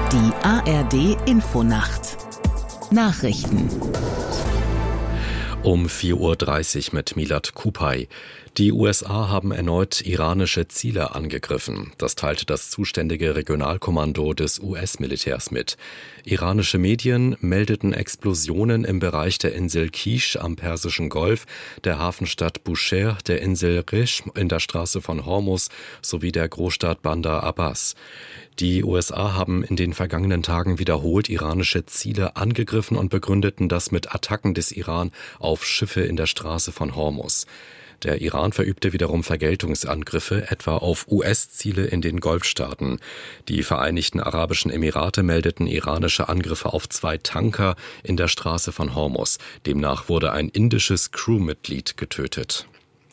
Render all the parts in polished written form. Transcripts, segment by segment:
Die ARD-Infonacht. Nachrichten. Um 4:30 Uhr mit Milad Kupay. Die USA haben erneut iranische Ziele angegriffen. Das teilte das zuständige Regionalkommando des US-Militärs mit. Iranische Medien meldeten Explosionen im Bereich der Insel Kish am Persischen Golf, der Hafenstadt Bushehr, der Insel Rish in der Straße von Hormuz sowie der Großstadt Bandar Abbas. Die USA haben in den vergangenen Tagen wiederholt iranische Ziele angegriffen und begründeten das mit Attacken des Iran auf Schiffe in der Straße von Hormuz. Der Iran verübte wiederum Vergeltungsangriffe, etwa auf US-Ziele in den Golfstaaten. Die Vereinigten Arabischen Emirate meldeten iranische Angriffe auf 2 Tanker in der Straße von Hormuz. Demnach wurde ein indisches Crewmitglied getötet.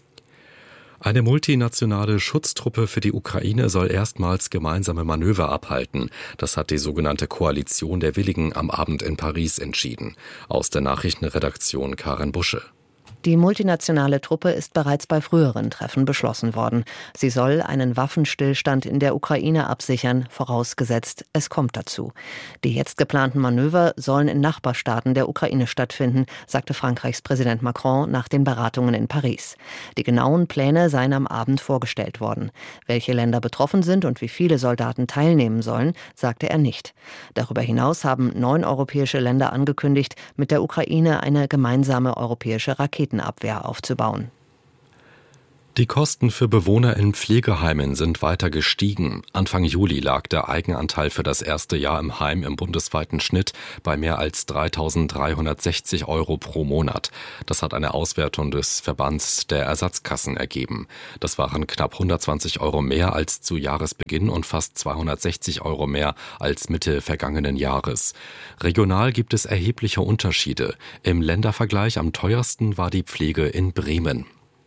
Eine multinationale Schutztruppe für die Ukraine soll erstmals gemeinsame Manöver abhalten. Das hat die sogenannte Koalition der Willigen am Abend in Paris entschieden. Aus der Nachrichtenredaktion Karin Busche. Die multinationale Truppe ist bereits bei früheren Treffen beschlossen worden. Sie soll einen Waffenstillstand in der Ukraine absichern, vorausgesetzt, es kommt dazu. Die jetzt geplanten Manöver sollen in Nachbarstaaten der Ukraine stattfinden, sagte Frankreichs Präsident Macron nach den Beratungen in Paris. Die genauen Pläne seien am Abend vorgestellt worden. Welche Länder betroffen sind und wie viele Soldaten teilnehmen sollen, sagte er nicht. Darüber hinaus haben 9 europäische Länder angekündigt, mit der Ukraine eine gemeinsame europäische Raketenabwehr aufzubauen. Die Kosten für Bewohner in Pflegeheimen sind weiter gestiegen. Anfang Juli lag der Eigenanteil für das erste Jahr im Heim im bundesweiten Schnitt bei mehr als 3.360 € pro Monat. Das hat eine Auswertung des Verbands der Ersatzkassen ergeben. Das waren knapp 120 € mehr als zu Jahresbeginn und fast 260 € mehr als Mitte vergangenen Jahres. Regional gibt es erhebliche Unterschiede. Im Ländervergleich am teuersten war die Pflege in Bremen.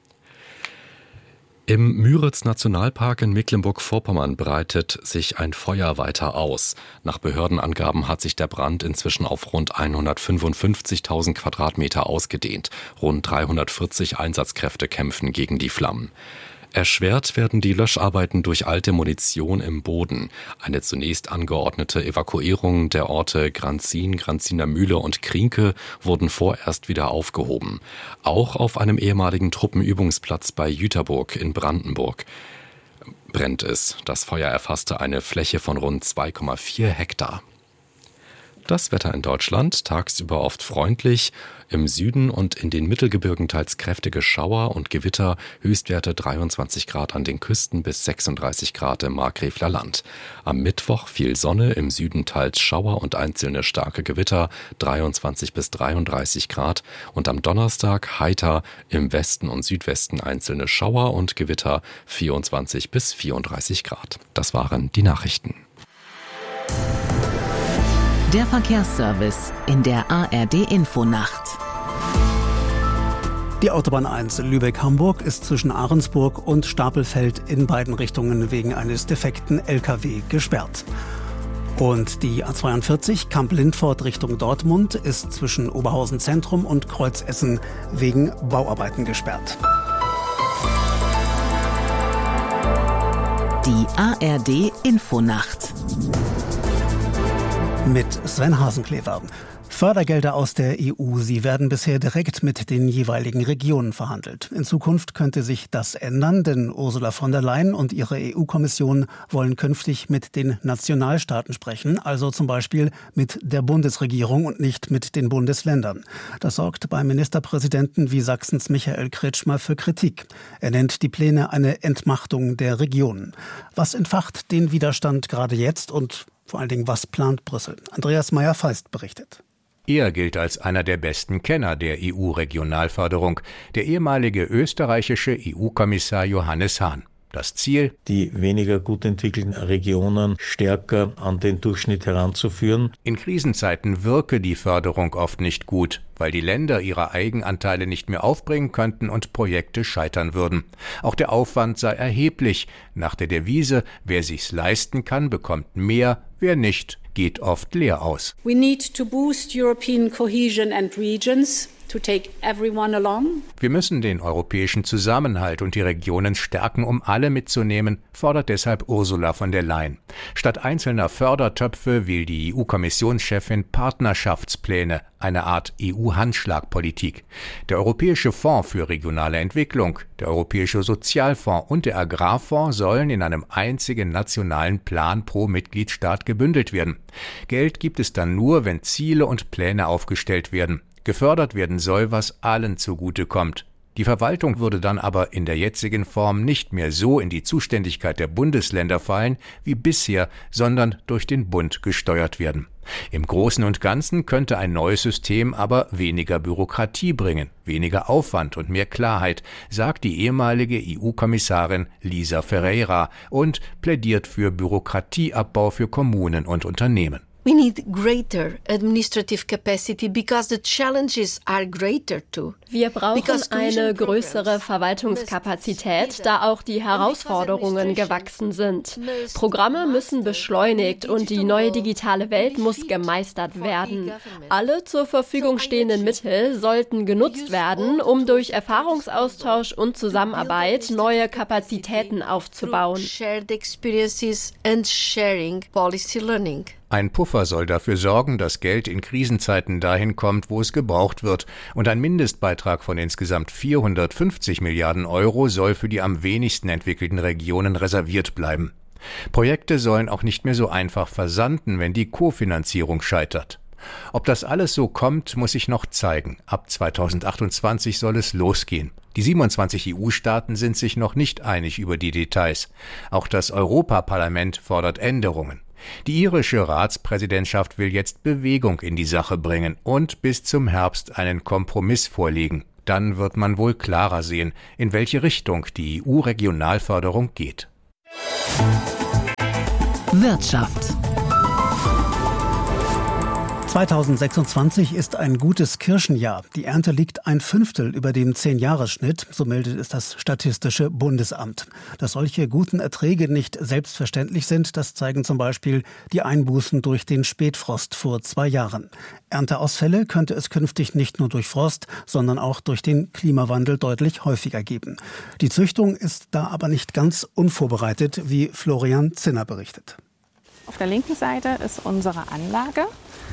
Im Müritz-Nationalpark in Mecklenburg-Vorpommern breitet sich ein Feuer weiter aus. Nach Behördenangaben hat sich der Brand inzwischen auf rund 155.000 Quadratmeter ausgedehnt. Rund 340 Einsatzkräfte kämpfen gegen die Flammen. Erschwert werden die Löscharbeiten durch alte Munition im Boden. Eine zunächst angeordnete Evakuierung der Orte Granzin, Granziner Mühle und Krienke wurden vorerst wieder aufgehoben. Auch auf einem ehemaligen Truppenübungsplatz bei Jüterburg in Brandenburg brennt es. Das Feuer erfasste eine Fläche von rund 2,4 Hektar. Das Wetter in Deutschland, tagsüber oft freundlich, im Süden und in den Mittelgebirgen teils kräftige Schauer und Gewitter, Höchstwerte 23 Grad an den Küsten bis 36 Grad im Markgräfler Land. Am Mittwoch viel Sonne, im Süden teils Schauer und einzelne starke Gewitter, 23 bis 33 Grad. Und am Donnerstag heiter, im Westen und Südwesten einzelne Schauer und Gewitter, 24 bis 34 Grad. Das waren die Nachrichten. Der Verkehrsservice in der ARD-Infonacht. Die Autobahn 1 Lübeck-Hamburg ist zwischen Ahrensburg und Stapelfeld in beiden Richtungen wegen eines defekten LKW gesperrt. Und die A42 Kamp-Lindfort Richtung Dortmund ist zwischen Oberhausen Zentrum und Kreuzessen wegen Bauarbeiten gesperrt. Die ARD-Infonacht. Mit Sven Hasenklever. Fördergelder aus der EU, sie werden bisher direkt mit den jeweiligen Regionen verhandelt. In Zukunft könnte sich das ändern, denn Ursula von der Leyen und ihre EU-Kommission wollen künftig mit den Nationalstaaten sprechen, also zum Beispiel mit der Bundesregierung und nicht mit den Bundesländern. Das sorgt beim Ministerpräsidenten wie Sachsens Michael Kretschmer für Kritik. Er nennt die Pläne eine Entmachtung der Regionen. Was entfacht den Widerstand gerade jetzt und vor allen Dingen, was plant Brüssel? Andreas Meyer-Feist berichtet. Er gilt als einer der besten Kenner der EU-Regionalförderung, der ehemalige österreichische EU-Kommissar Johannes Hahn. Das Ziel? Die weniger gut entwickelten Regionen stärker an den Durchschnitt heranzuführen. In Krisenzeiten wirke die Förderung oft nicht gut, weil die Länder ihre Eigenanteile nicht mehr aufbringen könnten und Projekte scheitern würden. Auch der Aufwand sei erheblich. Nach der Devise, wer sich's leisten kann, bekommt mehr, wer nicht, geht oft leer aus. We need to boost European cohesion and regions. Wir müssen den europäischen Zusammenhalt und die Regionen stärken, um alle mitzunehmen, fordert deshalb Ursula von der Leyen. Statt einzelner Fördertöpfe will die EU-Kommissionschefin Partnerschaftspläne, eine Art EU-Handschlagpolitik. Der Europäische Fonds für regionale Entwicklung, der Europäische Sozialfonds und der Agrarfonds sollen in einem einzigen nationalen Plan pro Mitgliedstaat gebündelt werden. Geld gibt es dann nur, wenn Ziele und Pläne aufgestellt werden. Gefördert werden soll, was allen zugutekommt. Die Verwaltung würde dann aber in der jetzigen Form nicht mehr so in die Zuständigkeit der Bundesländer fallen wie bisher, sondern durch den Bund gesteuert werden. Im Großen und Ganzen könnte ein neues System aber weniger Bürokratie bringen, weniger Aufwand und mehr Klarheit, sagt die ehemalige EU-Kommissarin Lisa Ferreira und plädiert für Bürokratieabbau für Kommunen und Unternehmen. We need greater administrative capacity because the challenges are greater too. Wir brauchen eine größere Verwaltungskapazität, da auch die Herausforderungen gewachsen sind. Programme müssen beschleunigt und die neue digitale Welt muss gemeistert werden. Alle zur Verfügung stehenden Mittel sollten genutzt werden, um durch Erfahrungsaustausch und Zusammenarbeit neue Kapazitäten aufzubauen. Ein Puffer soll dafür sorgen, dass Geld in Krisenzeiten dahin kommt, wo es gebraucht wird. Und ein Mindestbeitrag von insgesamt 450 Milliarden Euro soll für die am wenigsten entwickelten Regionen reserviert bleiben. Projekte sollen auch nicht mehr so einfach versanden, wenn die Kofinanzierung scheitert. Ob das alles so kommt, muss sich noch zeigen. Ab 2028 soll es losgehen. Die 27 EU-Staaten sind sich noch nicht einig über die Details. Auch das Europaparlament fordert Änderungen. Die irische Ratspräsidentschaft will jetzt Bewegung in die Sache bringen und bis zum Herbst einen Kompromiss vorlegen. Dann wird man wohl klarer sehen, in welche Richtung die EU-Regionalförderung geht. Wirtschaft. 2026 ist ein gutes Kirschenjahr. Die Ernte liegt 1/5 über dem 10-Jahres-Schnitt, so meldet es das Statistische Bundesamt. Dass solche guten Erträge nicht selbstverständlich sind, das zeigen zum Beispiel die Einbußen durch den Spätfrost vor 2 Jahren. Ernteausfälle könnte es künftig nicht nur durch Frost, sondern auch durch den Klimawandel deutlich häufiger geben. Die Züchtung ist da aber nicht ganz unvorbereitet, wie Florian Zinner berichtet. Auf der linken Seite ist unsere Anlage.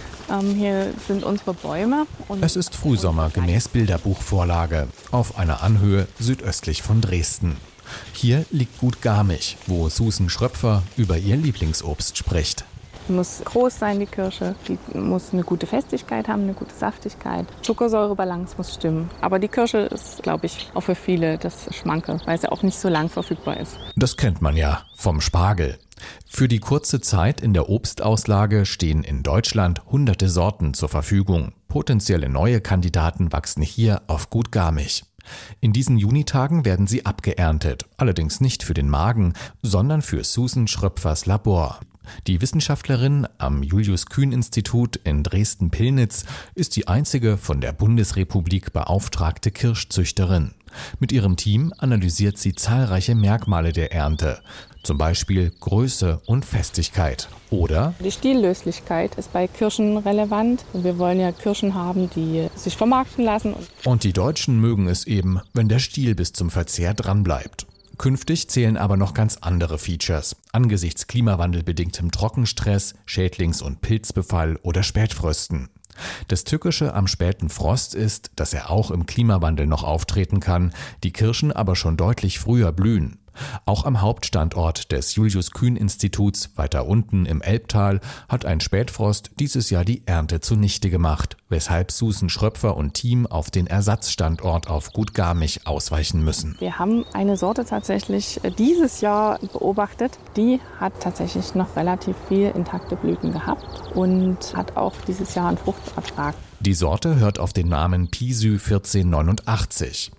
Hier sind unsere Bäume. Es ist Frühsommer gemäß Bilderbuchvorlage auf einer Anhöhe südöstlich von Dresden. Hier liegt Gut Garmisch, wo Susan Schröpfer über ihr Lieblingsobst spricht. Die muss groß sein, die Kirsche. Die muss eine gute Festigkeit haben, eine gute Saftigkeit. Zuckersäurebalance muss stimmen. Aber die Kirsche ist, glaube ich, auch für viele das Schmanke, weil sie auch nicht so lang verfügbar ist. Das kennt man ja vom Spargel. Für die kurze Zeit in der Obstauslage stehen in Deutschland hunderte Sorten zur Verfügung. Potenzielle neue Kandidaten wachsen hier auf Gut Garmisch. In diesen Junitagen werden sie abgeerntet, allerdings nicht für den Magen, sondern für Susan Schröpfers Labor. Die Wissenschaftlerin am Julius-Kühn-Institut in Dresden-Pillnitz ist die einzige von der Bundesrepublik beauftragte Kirschzüchterin. Mit ihrem Team analysiert sie zahlreiche Merkmale der Ernte, zum Beispiel Größe und Festigkeit. Oder die Stiellöslichkeit ist bei Kirschen relevant. Wir wollen ja Kirschen haben, die sich vermarkten lassen. Und die Deutschen mögen es eben, wenn der Stiel bis zum Verzehr dranbleibt. Künftig zählen aber noch ganz andere Features angesichts klimawandelbedingtem Trockenstress, Schädlings- und Pilzbefall oder Spätfrösten. Das Tückische am späten Frost ist, dass er auch im Klimawandel noch auftreten kann, die Kirschen aber schon deutlich früher blühen. Auch am Hauptstandort des Julius-Kühn-Instituts weiter unten im Elbtal hat ein Spätfrost dieses Jahr die Ernte zunichte gemacht, weshalb Susan Schröpfer und Team auf den Ersatzstandort auf Gut Garmisch ausweichen müssen. Wir haben eine Sorte tatsächlich dieses Jahr beobachtet, die hat tatsächlich noch relativ viel intakte Blüten gehabt und hat auch dieses Jahr einen Fruchtertrag. Die Sorte hört auf den Namen Pisy 1489.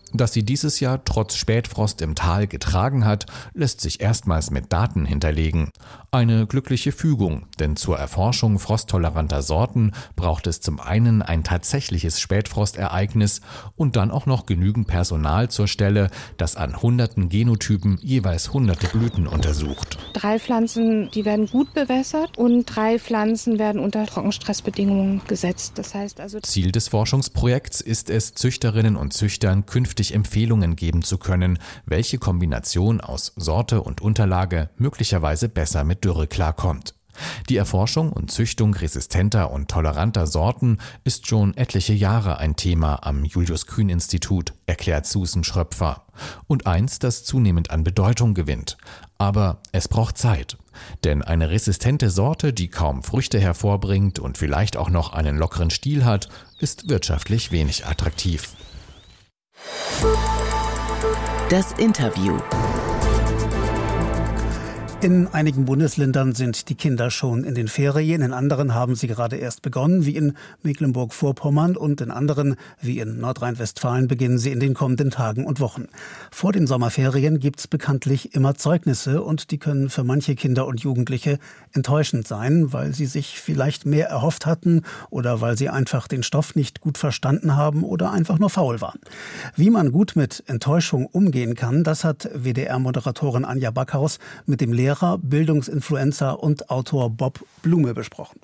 Dass sie dieses Jahr trotz Spätfrost im Tal getragen hat, lässt sich erstmals mit Daten hinterlegen. Eine glückliche Fügung, denn zur Erforschung frosttoleranter Sorten braucht es zum einen ein tatsächliches Spätfrostereignis und dann auch noch genügend Personal zur Stelle, das an hunderten Genotypen jeweils hunderte Blüten untersucht. 3 Pflanzen, die werden gut bewässert und 3 Pflanzen werden unter Trockenstressbedingungen gesetzt. Das heißt also, Ziel des Forschungsprojekts ist es, Züchterinnen und Züchtern künftig Empfehlungen geben zu können, welche Kombination aus Sorte und Unterlage möglicherweise besser mit Dürre klarkommt. Die Erforschung und Züchtung resistenter und toleranter Sorten ist schon etliche Jahre ein Thema am Julius-Kühn-Institut, erklärt Susan Schröpfer. Und eins, das zunehmend an Bedeutung gewinnt. Aber es braucht Zeit. Denn eine resistente Sorte, die kaum Früchte hervorbringt und vielleicht auch noch einen lockeren Stiel hat, ist wirtschaftlich wenig attraktiv. Das Interview. In einigen Bundesländern sind die Kinder schon in den Ferien, in anderen haben sie gerade erst begonnen, wie in Mecklenburg-Vorpommern, und in anderen, wie in Nordrhein-Westfalen, beginnen sie in den kommenden Tagen und Wochen. Vor den Sommerferien gibt's bekanntlich immer Zeugnisse und die können für manche Kinder und Jugendliche enttäuschend sein, weil sie sich vielleicht mehr erhofft hatten oder weil sie einfach den Stoff nicht gut verstanden haben oder einfach nur faul waren. Wie man gut mit Enttäuschung umgehen kann, das hat WDR-Moderatorin Anja Backhaus mit dem Lehrer, Bildungsinfluencer und Autor Bob Blume besprochen.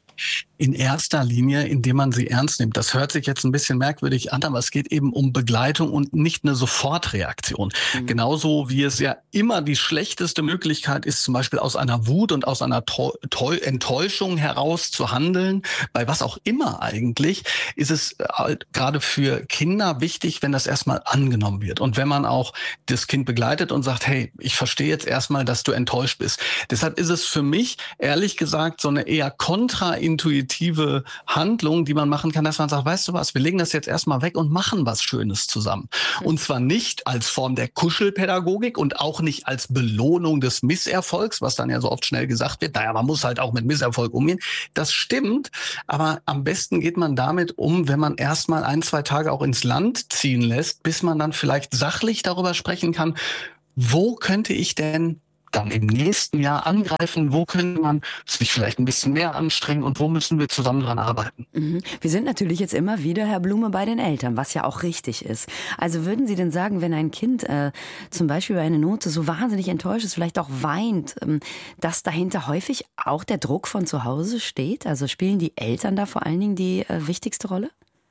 In erster Linie, indem man sie ernst nimmt. Das hört sich jetzt ein bisschen merkwürdig an, aber es geht eben um Begleitung und nicht eine Sofortreaktion. Genauso wie es ja immer die schlechteste Möglichkeit ist, zum Beispiel aus einer Wut und aus einer Enttäuschung heraus zu handeln, bei was auch immer eigentlich, ist es halt gerade für Kinder wichtig, wenn das erstmal angenommen wird. Und wenn man auch das Kind begleitet und sagt, hey, ich verstehe jetzt erstmal, dass du enttäuscht bist. Deshalb ist es für mich, ehrlich gesagt, so eine eher kontraintuitive Handlung, die man machen kann, dass man sagt, weißt du was, wir legen das jetzt erstmal weg und machen was Schönes zusammen. Und zwar nicht als Form der Kuschelpädagogik und auch nicht als Belohnung des Misserfolgs, was dann ja so oft schnell gesagt wird, naja, man muss halt auch mit Misserfolg umgehen. Das stimmt, aber am besten geht man damit um, wenn man erstmal 1-2 Tage auch ins Land ziehen lässt, bis man dann vielleicht sachlich darüber sprechen kann, wo könnte ich denn dann im nächsten Jahr angreifen, wo könnte man sich vielleicht ein bisschen mehr anstrengen und wo müssen wir zusammen dran arbeiten. Wir sind natürlich jetzt immer wieder, Herr Blume, bei den Eltern, was ja auch richtig ist. Also würden Sie denn sagen, wenn ein Kind zum Beispiel bei einer Note so wahnsinnig enttäuscht ist, vielleicht auch weint, dass dahinter häufig auch der Druck von zu Hause steht? Also spielen die Eltern da vor allen Dingen die wichtigste Rolle?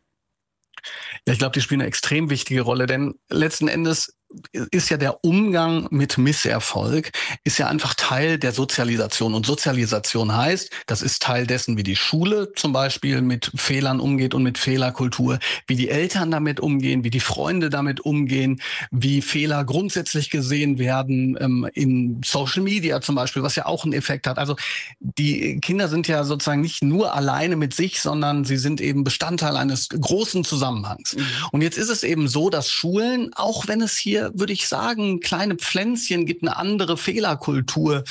Ja, ich glaube, die spielen eine extrem wichtige Rolle, denn letzten Endes ist ja der Umgang mit Misserfolg, ist ja einfach Teil der Sozialisation. Und Sozialisation heißt, das ist Teil dessen, wie die Schule zum Beispiel mit Fehlern umgeht und mit Fehlerkultur, wie die Eltern damit umgehen, wie die Freunde damit umgehen, wie Fehler grundsätzlich gesehen werden, in Social Media zum Beispiel, was ja auch einen Effekt hat. Also die Kinder sind ja sozusagen nicht nur alleine mit sich, sondern sie sind eben Bestandteil eines großen Zusammenhangs. Und jetzt ist es eben so, dass Schulen, auch wenn es hier, würde ich sagen, kleine Pflänzchen gibt, eine andere Fehlerkultur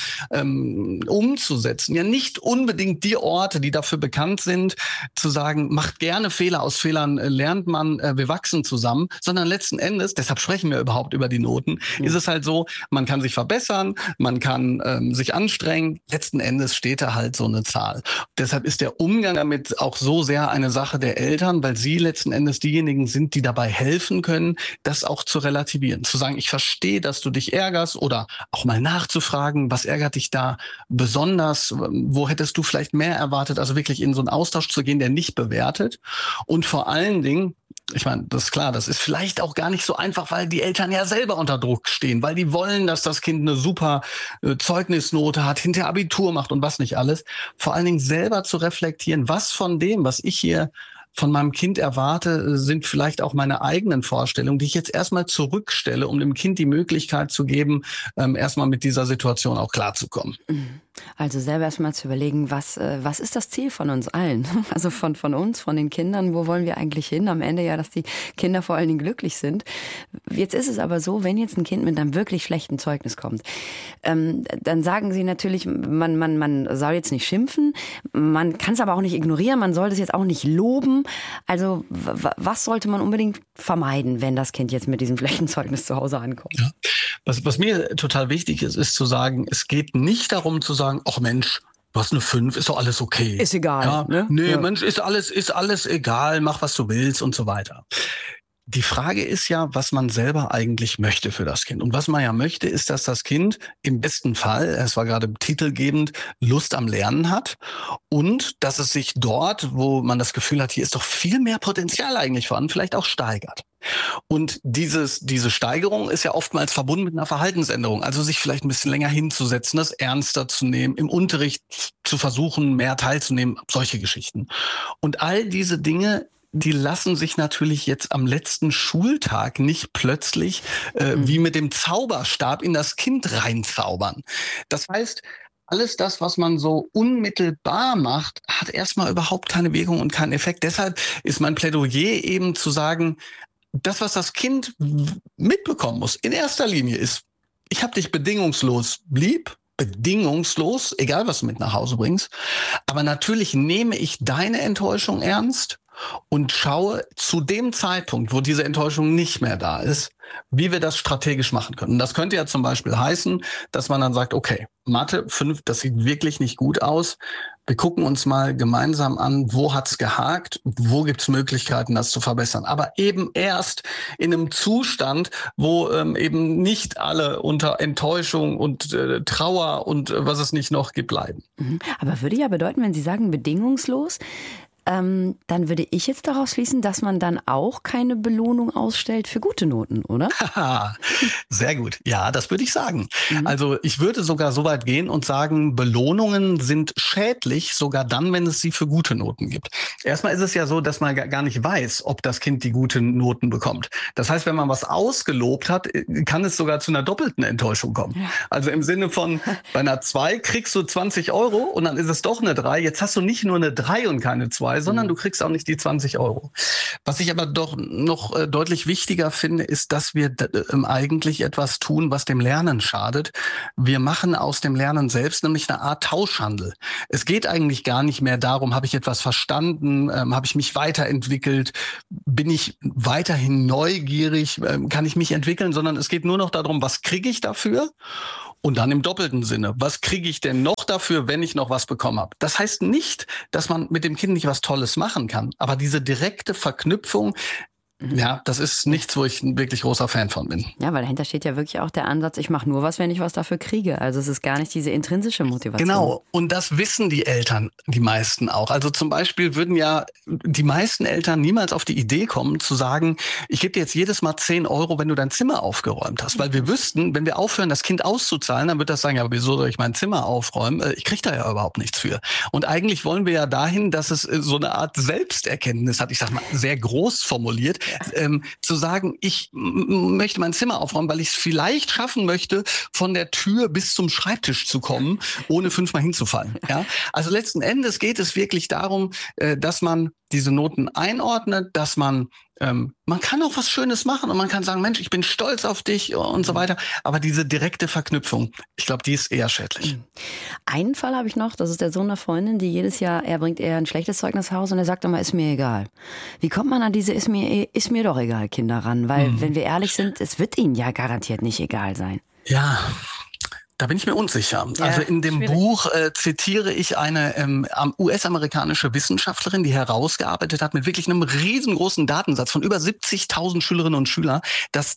umzusetzen. Ja, nicht unbedingt die Orte, die dafür bekannt sind, zu sagen, macht gerne Fehler, aus Fehlern lernt man, wir wachsen zusammen, sondern letzten Endes, deshalb sprechen wir überhaupt über die Noten, ist es halt so, man kann sich verbessern, man kann sich anstrengen, letzten Endes steht da halt so eine Zahl. Deshalb ist der Umgang damit auch so sehr eine Sache der Eltern, weil sie letzten Endes diejenigen sind, die dabei helfen können, das auch zu relativieren. Zu sagen, ich verstehe, dass du dich ärgerst oder auch mal nachzufragen, was ärgert dich da besonders, wo hättest du vielleicht mehr erwartet, also wirklich in so einen Austausch zu gehen, der nicht bewertet. Und vor allen Dingen, ich meine, das ist klar, das ist vielleicht auch gar nicht so einfach, weil die Eltern ja selber unter Druck stehen, weil die wollen, dass das Kind eine super Zeugnisnote hat, hinterher Abitur macht und was nicht alles. Vor allen Dingen selber zu reflektieren, was von dem, was ich hier von meinem Kind erwarte, sind vielleicht auch meine eigenen Vorstellungen, die ich jetzt erstmal zurückstelle, um dem Kind die Möglichkeit zu geben, erstmal mit dieser Situation auch klarzukommen. Also selber erstmal zu überlegen, was ist das Ziel von uns allen? Also von uns, von den Kindern, wo wollen wir eigentlich hin? Am Ende ja, dass die Kinder vor allen Dingen glücklich sind. Jetzt ist es aber so, wenn jetzt ein Kind mit einem wirklich schlechten Zeugnis kommt, dann sagen sie natürlich, man soll jetzt nicht schimpfen, man kann es aber auch nicht ignorieren, man soll das jetzt auch nicht loben. Also was sollte man unbedingt vermeiden, wenn das Kind jetzt mit diesem schlechten Zeugnis zu Hause ankommt? Ja. Was mir total wichtig ist zu sagen, es geht nicht darum zu sagen, ach Mensch, du hast eine 5, ist doch alles okay. Ist egal. Ja? Ne? Nee, ja. Mensch, ist alles egal, mach was du willst und so weiter. Die Frage ist ja, was man selber eigentlich möchte für das Kind. Und was man ja möchte, ist, dass das Kind im besten Fall, es war gerade titelgebend, Lust am Lernen hat und dass es sich dort, wo man das Gefühl hat, hier ist doch viel mehr Potenzial eigentlich vorhanden, vielleicht auch steigert. Und diese Steigerung ist ja oftmals verbunden mit einer Verhaltensänderung. Also sich vielleicht ein bisschen länger hinzusetzen, das ernster zu nehmen, im Unterricht zu versuchen, mehr teilzunehmen, solche Geschichten. Und all diese Dinge, die lassen sich natürlich jetzt am letzten Schultag nicht plötzlich wie mit dem Zauberstab in das Kind reinzaubern. Das heißt, alles das, was man so unmittelbar macht, hat erstmal überhaupt keine Wirkung und keinen Effekt. Deshalb ist mein Plädoyer eben zu sagen, das, was das Kind mitbekommen muss, in erster Linie ist, ich habe dich bedingungslos lieb, bedingungslos, egal was du mit nach Hause bringst. Aber natürlich nehme ich deine Enttäuschung ernst und schaue zu dem Zeitpunkt, wo diese Enttäuschung nicht mehr da ist, wie wir das strategisch machen können. Und das könnte ja zum Beispiel heißen, dass man dann sagt, okay, Mathe 5, das sieht wirklich nicht gut aus. Wir gucken uns mal gemeinsam an, wo hat's gehakt, wo gibt's Möglichkeiten, das zu verbessern. Aber eben erst in einem Zustand, wo eben nicht alle unter Enttäuschung und Trauer und was es nicht noch gibt, leiden. Aber würde ja bedeuten, wenn Sie sagen bedingungslos, dann würde ich jetzt daraus schließen, dass man dann auch keine Belohnung ausstellt für gute Noten, oder? Sehr gut. Ja, das würde ich sagen. Also ich würde sogar so weit gehen und sagen, Belohnungen sind schädlich, sogar dann, wenn es sie für gute Noten gibt. Erstmal ist es ja so, dass man gar nicht weiß, ob das Kind die guten Noten bekommt. Das heißt, wenn man was ausgelobt hat, kann es sogar zu einer doppelten Enttäuschung kommen. Ja. Also im Sinne von, bei einer 2 kriegst du 20 Euro und dann ist es doch eine 3. Jetzt hast du nicht nur eine 3 und keine 2, sondern du kriegst auch nicht die 20 Euro. Was ich aber doch noch deutlich wichtiger finde, ist, dass wir eigentlich etwas tun, was dem Lernen schadet. Wir machen aus dem Lernen selbst nämlich eine Art Tauschhandel. Es geht eigentlich gar nicht mehr darum, habe ich etwas verstanden, habe ich mich weiterentwickelt, bin ich weiterhin neugierig, kann ich mich entwickeln, sondern es geht nur noch darum, was kriege ich dafür? Und dann im doppelten Sinne, was kriege ich denn noch dafür, wenn ich noch was bekommen habe? Das heißt nicht, dass man mit dem Kind nicht was Tolles machen kann, aber diese direkte Verknüpfung, ja, das ist nichts, wo ich ein wirklich großer Fan von bin. Ja, weil dahinter steht ja wirklich auch der Ansatz, ich mache nur was, wenn ich was dafür kriege. Also es ist gar nicht diese intrinsische Motivation. Genau, und das wissen die Eltern, die meisten auch. Also zum Beispiel würden ja die meisten Eltern niemals auf die Idee kommen, zu sagen, ich gebe dir jetzt jedes Mal 10 Euro, wenn du dein Zimmer aufgeräumt hast. Weil wir wüssten, wenn wir aufhören, das Kind auszuzahlen, dann wird das sagen, ja, wieso soll ich mein Zimmer aufräumen? Ich kriege da ja überhaupt nichts für. Und eigentlich wollen wir ja dahin, dass es so eine Art Selbsterkenntnis hat, ich sag mal sehr groß formuliert, zu sagen, ich möchte mein Zimmer aufräumen, weil ich es vielleicht schaffen möchte, von der Tür bis zum Schreibtisch zu kommen, ohne 5-mal hinzufallen. Ja? Also letzten Endes geht es wirklich darum, dass man diese Noten einordnet, dass man kann auch was Schönes machen und man kann sagen, Mensch, ich bin stolz auf dich und so weiter. Aber diese direkte Verknüpfung, ich glaube, die ist eher schädlich. Einen Fall habe ich noch, das ist der Sohn einer Freundin, die jedes Jahr, er bringt eher ein schlechtes Zeugnis nach Hause und er sagt immer, ist mir egal. Wie kommt man an diese ist mir doch egal Kinder ran? Weil, wenn wir ehrlich sind, es wird ihnen ja garantiert nicht egal sein. Ja. Da bin ich mir unsicher. Ja, also in dem Buch zitiere ich eine US-amerikanische Wissenschaftlerin, die herausgearbeitet hat mit wirklich einem riesengroßen Datensatz von über 70.000 Schülerinnen und Schülern, dass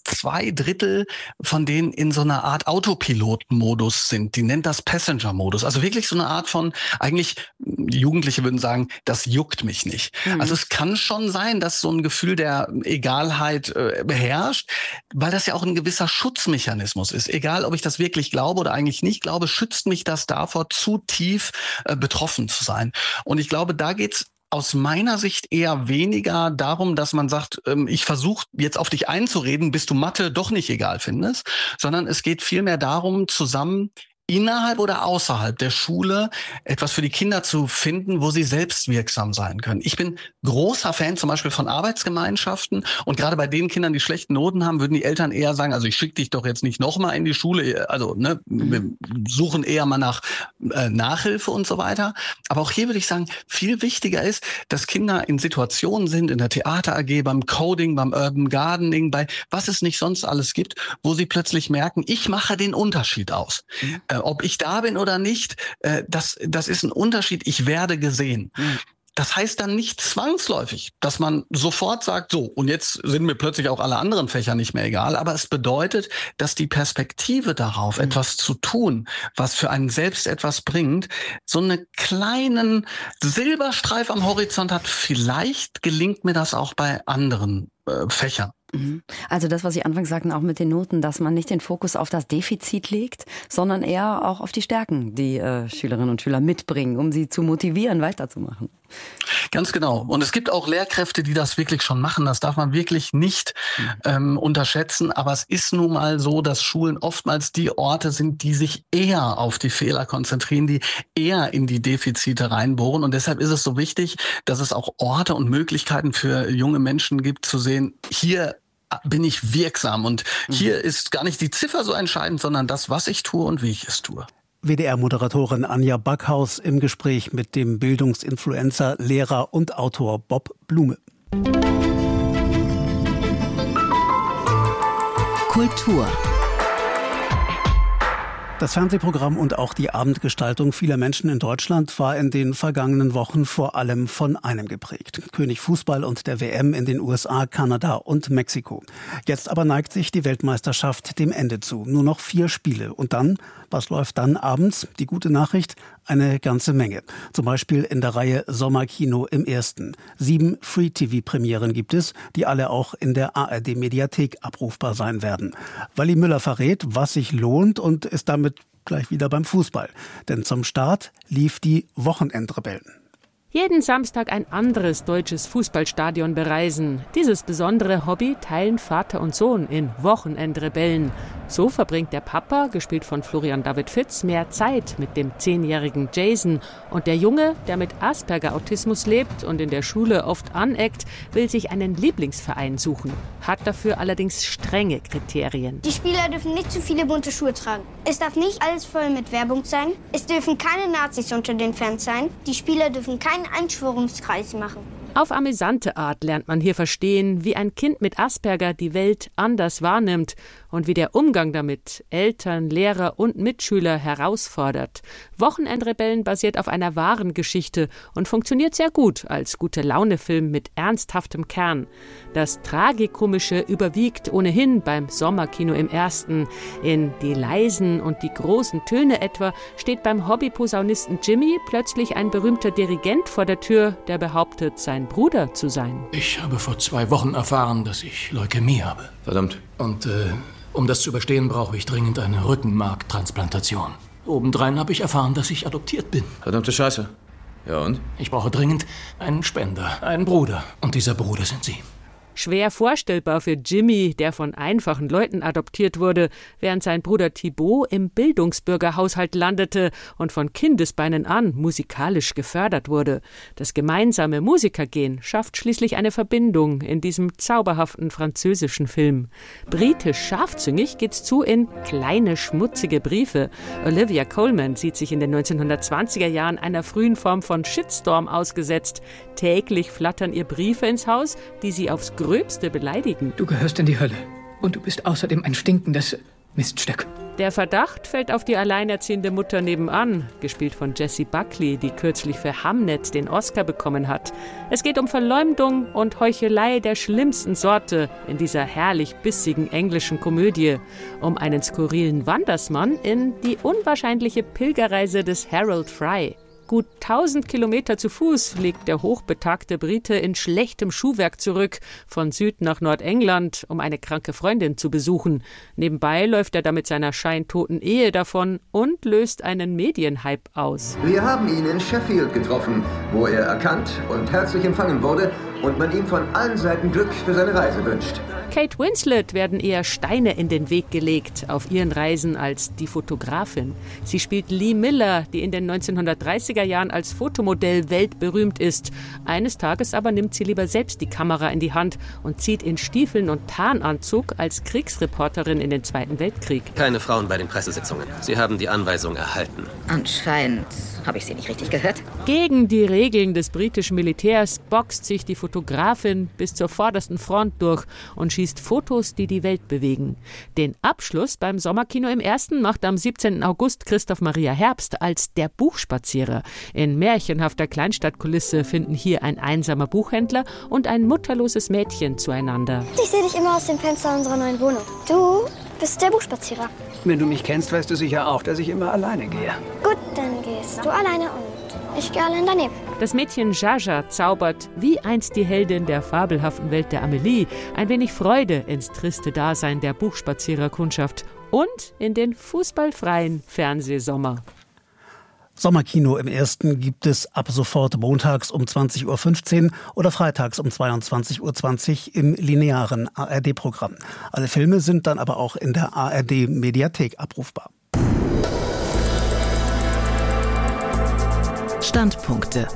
2/3 von denen in so einer Art Autopilot-Modus sind. Die nennt das Passenger-Modus. Also wirklich so eine Art von, eigentlich Jugendliche würden sagen, das juckt mich nicht. Also es kann schon sein, dass so ein Gefühl der Egalheit beherrscht, weil das ja auch ein gewisser Schutzmechanismus ist. Egal, ob ich das wirklich glaube oder eigentlich nicht glaube, schützt mich das davor, zu tief betroffen zu sein. Und ich glaube, da geht's aus meiner Sicht eher weniger darum, dass man sagt, ich versuche jetzt auf dich einzureden, bis du Mathe doch nicht egal findest, sondern es geht vielmehr darum, zusammen innerhalb oder außerhalb der Schule etwas für die Kinder zu finden, wo sie selbst wirksam sein können. Ich bin großer Fan zum Beispiel von Arbeitsgemeinschaften und gerade bei den Kindern, die schlechte Noten haben, würden die Eltern eher sagen, also ich schicke dich doch jetzt nicht nochmal in die Schule, also wir suchen eher mal nach Nachhilfe und so weiter. Aber auch hier würde ich sagen, viel wichtiger ist, dass Kinder in Situationen sind, in der Theater AG, beim Coding, beim Urban Gardening, bei was es nicht sonst alles gibt, wo sie plötzlich merken, ich mache den Unterschied aus. Ob ich da bin oder nicht, das ist ein Unterschied. Ich werde gesehen. Das heißt dann nicht zwangsläufig, dass man sofort sagt, so, und jetzt sind mir plötzlich auch alle anderen Fächer nicht mehr egal. Aber es bedeutet, dass die Perspektive darauf, etwas zu tun, was für einen selbst etwas bringt, so einen kleinen Silberstreif am Horizont hat. Vielleicht gelingt mir das auch bei anderen Fächern. Also das, was Sie anfangs sagten, auch mit den Noten, dass man nicht den Fokus auf das Defizit legt, sondern eher auch auf die Stärken, die Schülerinnen und Schüler mitbringen, um sie zu motivieren, weiterzumachen. Ganz genau. Und es gibt auch Lehrkräfte, die das wirklich schon machen. Das darf man wirklich nicht unterschätzen. Aber es ist nun mal so, dass Schulen oftmals die Orte sind, die sich eher auf die Fehler konzentrieren, die eher in die Defizite reinbohren. Und deshalb ist es so wichtig, dass es auch Orte und Möglichkeiten für junge Menschen gibt, zu sehen, hier bin ich wirksam. Und hier ist gar nicht die Ziffer so entscheidend, sondern das, was ich tue und wie ich es tue. WDR-Moderatorin Anja Backhaus im Gespräch mit dem Bildungsinfluencer, Lehrer und Autor Bob Blume. Kultur. Das Fernsehprogramm und auch die Abendgestaltung vieler Menschen in Deutschland war in den vergangenen Wochen vor allem von einem geprägt: König Fußball und der WM in den USA, Kanada und Mexiko. Jetzt aber neigt sich die Weltmeisterschaft dem Ende zu. Nur noch 4 Spiele. Und dann, was läuft dann abends? Die gute Nachricht: eine ganze Menge. Zum Beispiel in der Reihe Sommerkino im Ersten. 7 Free-TV-Premieren gibt es, die alle auch in der ARD-Mediathek abrufbar sein werden. Wally Müller verrät, was sich lohnt, und ist damit gleich wieder beim Fußball. Denn zum Start lief die Wochenendrebellen. Jeden Samstag ein anderes deutsches Fußballstadion bereisen. Dieses besondere Hobby teilen Vater und Sohn in Wochenendrebellen. So verbringt der Papa, gespielt von Florian David Fitz, mehr Zeit mit dem 10-jährigen Jason. Und der Junge, der mit Asperger-Autismus lebt und in der Schule oft aneckt, will sich einen Lieblingsverein suchen. Hat dafür allerdings strenge Kriterien. Die Spieler dürfen nicht zu viele bunte Schuhe tragen. Es darf nicht alles voll mit Werbung sein. Es dürfen keine Nazis unter den Fans sein. Die Spieler dürfen keinen Einschwörungskreis machen. Auf amüsante Art lernt man hier verstehen, wie ein Kind mit Asperger die Welt anders wahrnimmt und wie der Umgang damit Eltern, Lehrer und Mitschüler herausfordert. Wochenendrebellen basiert auf einer wahren Geschichte und funktioniert sehr gut als Gute-Laune-Film mit ernsthaftem Kern. Das Tragikomische überwiegt ohnehin beim Sommerkino im Ersten. In die leisen und die großen Töne etwa steht beim Hobbyposaunisten Jimmy plötzlich ein berühmter Dirigent vor der Tür, der behauptet, sein Bruder zu sein. Ich habe vor 2 Wochen erfahren, dass ich Leukämie habe. Verdammt. Und um das zu überstehen, brauche ich dringend eine Rückenmarktransplantation. Obendrein habe ich erfahren, dass ich adoptiert bin. Verdammte Scheiße. Ja und? Ich brauche dringend einen Spender, einen Bruder. Und dieser Bruder sind Sie. Schwer vorstellbar für Jimmy, der von einfachen Leuten adoptiert wurde, während sein Bruder Thibaut im Bildungsbürgerhaushalt landete und von Kindesbeinen an musikalisch gefördert wurde. Das gemeinsame Musikergehen schafft schließlich eine Verbindung in diesem zauberhaften französischen Film. Britisch scharfzüngig geht's zu in Kleine schmutzige Briefe. Olivia Colman sieht sich in den 1920er Jahren einer frühen Form von Shitstorm ausgesetzt. Täglich flattern ihr Briefe ins Haus, die sie aufs Gröbste beleidigen. Du gehörst in die Hölle und du bist außerdem ein stinkendes Miststück. Der Verdacht fällt auf die alleinerziehende Mutter nebenan, gespielt von Jessie Buckley, die kürzlich für Hamnet den Oscar bekommen hat. Es geht um Verleumdung und Heuchelei der schlimmsten Sorte in dieser herrlich bissigen englischen Komödie. Um einen skurrilen Wandersmann in die unwahrscheinliche Pilgerreise des Harold Fry. Gut 1000 Kilometer zu Fuß legt der hochbetagte Brite in schlechtem Schuhwerk zurück, von Süd nach Nordengland, um eine kranke Freundin zu besuchen. Nebenbei läuft er da mit seiner scheintoten Ehe davon und löst einen Medienhype aus. Wir haben ihn in Sheffield getroffen, wo er erkannt und herzlich empfangen wurde und man ihm von allen Seiten Glück für seine Reise wünscht. Kate Winslet werden eher Steine in den Weg gelegt auf ihren Reisen als die Fotografin. Sie spielt Lee Miller, die in den 1930er Jahren als Fotomodell weltberühmt ist. Eines Tages aber nimmt sie lieber selbst die Kamera in die Hand und zieht in Stiefeln und Tarnanzug als Kriegsreporterin in den Zweiten Weltkrieg. Keine Frauen bei den Pressesitzungen. Sie haben die Anweisung erhalten. Anscheinend habe ich Sie nicht richtig gehört. Gegen die Regeln des britischen Militärs boxt sich die Fotografin bis zur vordersten Front durch und schießt Fotos, die die Welt bewegen. Den Abschluss beim Sommerkino im Ersten macht am 17. August Christoph Maria Herbst als Der Buchspazierer. In märchenhafter Kleinstadtkulisse finden hier ein einsamer Buchhändler und ein mutterloses Mädchen zueinander. Ich sehe dich immer aus dem Fenster unserer neuen Wohnung. Du bist der Buchspazierer. Wenn du mich kennst, weißt du sicher auch, dass ich immer alleine gehe. Gut, dann gehst du alleine und ich gehe allein daneben. Das Mädchen Jaja zaubert, wie einst die Heldin der fabelhaften Welt der Amelie, ein wenig Freude ins triste Dasein der Buchspaziererkundschaft und in den fußballfreien Fernsehsommer. Sommerkino im Ersten gibt es ab sofort montags um 20.15 Uhr oder freitags um 22.20 Uhr im linearen ARD-Programm. Alle Filme sind dann aber auch in der ARD-Mediathek abrufbar. Standpunkte.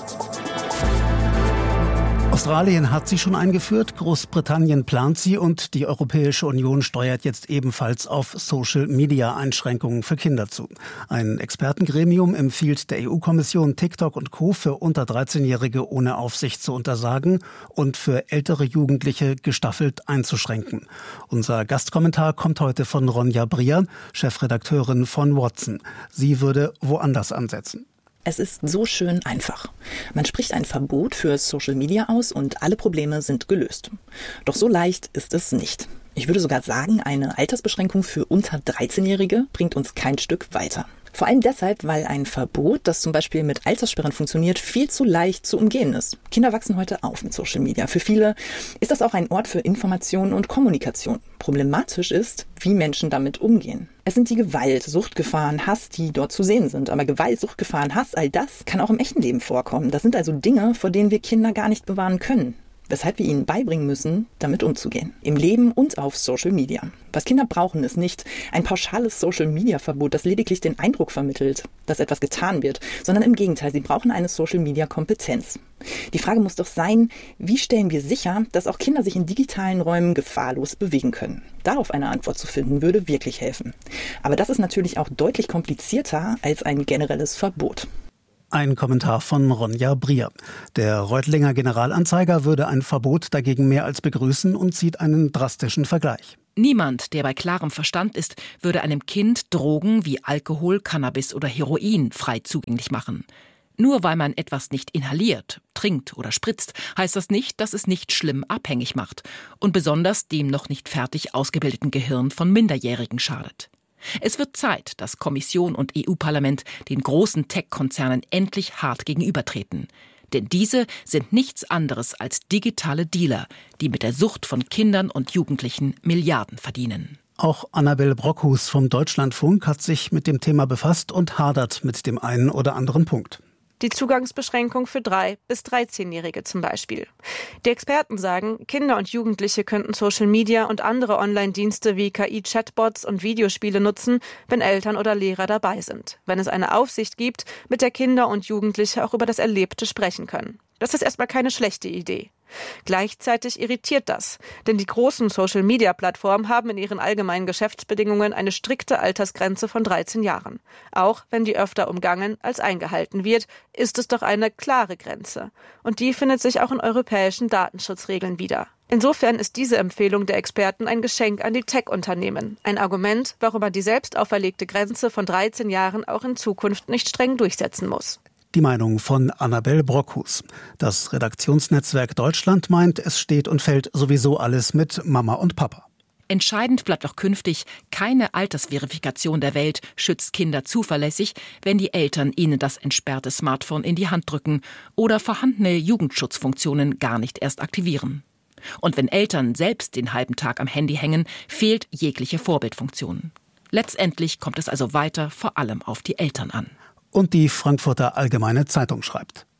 Australien hat sie schon eingeführt, Großbritannien plant sie und die Europäische Union steuert jetzt ebenfalls auf Social-Media-Einschränkungen für Kinder zu. Ein Expertengremium empfiehlt der EU-Kommission, TikTok und Co. für unter 13-Jährige ohne Aufsicht zu untersagen und für ältere Jugendliche gestaffelt einzuschränken. Unser Gastkommentar kommt heute von Ronja Brier, Chefredakteurin von Watson. Sie würde woanders ansetzen. Es ist so schön einfach. Man spricht ein Verbot für Social Media aus und alle Probleme sind gelöst. Doch so leicht ist es nicht. Ich würde sogar sagen, eine Altersbeschränkung für unter 13-Jährige bringt uns kein Stück weiter. Vor allem deshalb, weil ein Verbot, das zum Beispiel mit Alterssperren funktioniert, viel zu leicht zu umgehen ist. Kinder wachsen heute auf mit Social Media. Für viele ist das auch ein Ort für Information und Kommunikation. Problematisch ist, wie Menschen damit umgehen. Es sind die Gewalt, Suchtgefahren, Hass, die dort zu sehen sind. Aber Gewalt, Suchtgefahren, Hass, all das kann auch im echten Leben vorkommen. Das sind also Dinge, vor denen wir Kinder gar nicht bewahren können. Weshalb wir ihnen beibringen müssen, damit umzugehen. Im Leben und auf Social Media. Was Kinder brauchen, ist nicht ein pauschales Social-Media-Verbot, das lediglich den Eindruck vermittelt, dass etwas getan wird, sondern im Gegenteil, sie brauchen eine Social-Media-Kompetenz. Die Frage muss doch sein, wie stellen wir sicher, dass auch Kinder sich in digitalen Räumen gefahrlos bewegen können? Darauf eine Antwort zu finden, würde wirklich helfen. Aber das ist natürlich auch deutlich komplizierter als ein generelles Verbot. Ein Kommentar von Ronja Brier. Der Reutlinger Generalanzeiger würde ein Verbot dagegen mehr als begrüßen und zieht einen drastischen Vergleich. Niemand, der bei klarem Verstand ist, würde einem Kind Drogen wie Alkohol, Cannabis oder Heroin frei zugänglich machen. Nur weil man etwas nicht inhaliert, trinkt oder spritzt, heißt das nicht, dass es nicht schlimm abhängig macht und besonders dem noch nicht fertig ausgebildeten Gehirn von Minderjährigen schadet. Es wird Zeit, dass Kommission und EU-Parlament den großen Tech-Konzernen endlich hart gegenübertreten. Denn diese sind nichts anderes als digitale Dealer, die mit der Sucht von Kindern und Jugendlichen Milliarden verdienen. Auch Annabel Brockhus vom Deutschlandfunk hat sich mit dem Thema befasst und hadert mit dem einen oder anderen Punkt. Die Zugangsbeschränkung für 3- bis 13-Jährige zum Beispiel. Die Experten sagen, Kinder und Jugendliche könnten Social Media und andere Online-Dienste wie KI-Chatbots und Videospiele nutzen, wenn Eltern oder Lehrer dabei sind. Wenn es eine Aufsicht gibt, mit der Kinder und Jugendliche auch über das Erlebte sprechen können. Das ist erstmal keine schlechte Idee. Gleichzeitig irritiert das, denn die großen Social-Media-Plattformen haben in ihren allgemeinen Geschäftsbedingungen eine strikte Altersgrenze von 13 Jahren. Auch wenn die öfter umgangen als eingehalten wird, ist es doch eine klare Grenze. Und die findet sich auch in europäischen Datenschutzregeln wieder. Insofern ist diese Empfehlung der Experten ein Geschenk an die Tech-Unternehmen. Ein Argument, warum man die selbst auferlegte Grenze von 13 Jahren auch in Zukunft nicht streng durchsetzen muss. Die Meinung von Annabel Brockhus. Das Redaktionsnetzwerk Deutschland meint, es steht und fällt sowieso alles mit Mama und Papa. Entscheidend bleibt auch künftig, keine Altersverifikation der Welt schützt Kinder zuverlässig, wenn die Eltern ihnen das entsperrte Smartphone in die Hand drücken oder vorhandene Jugendschutzfunktionen gar nicht erst aktivieren. Und wenn Eltern selbst den halben Tag am Handy hängen, fehlt jegliche Vorbildfunktion. Letztendlich kommt es also weiter vor allem auf die Eltern an. Und die Frankfurter Allgemeine Zeitung schreibt: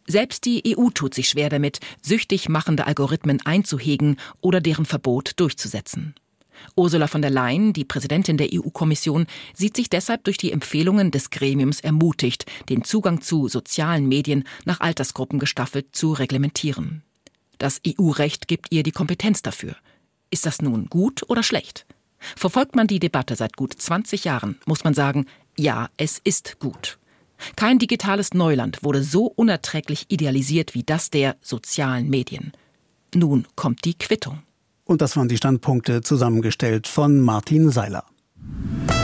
Selbst die EU tut sich schwer damit, süchtig machende Algorithmen einzuhegen oder deren Verbot durchzusetzen. Ursula von der Leyen, die Präsidentin der EU-Kommission, sieht sich deshalb durch die Empfehlungen des Gremiums ermutigt, den Zugang zu sozialen Medien nach Altersgruppen gestaffelt zu reglementieren. Das EU-Recht gibt ihr die Kompetenz dafür. Ist das nun gut oder schlecht? Verfolgt man die Debatte seit gut 20 Jahren, muss man sagen, ja, es ist gut. Kein digitales Neuland wurde so unerträglich idealisiert wie das der sozialen Medien. Nun kommt die Quittung. Und das waren die Standpunkte, zusammengestellt von Martin Seiler.